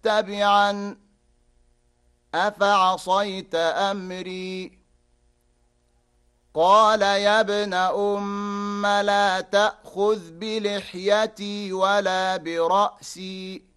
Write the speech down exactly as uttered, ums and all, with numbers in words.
تبعا أفعصيت أمري قال يا ابن أم لا تأخذ بلحيتي ولا برأسي